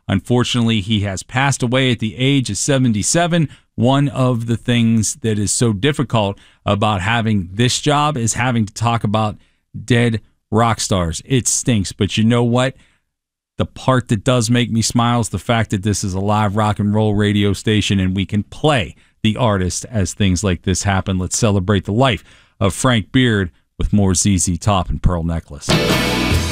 Unfortunately, he has passed away at the age of 77. One of the things that is so difficult about having this job is having to talk about dead rock stars. It stinks, but you know what? The part that does make me smile is the fact that this is a live rock and roll radio station and we can play the artist as things like this happen. Let's celebrate the life of Frank Beard with more ZZ Top and Pearl Necklace.